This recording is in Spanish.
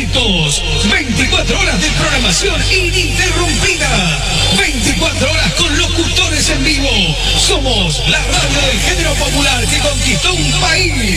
éxitos. 24 horas de programación ininterrumpida. 24 horas con locutores en vivo. Somos la radio del género popular que conquistó un país.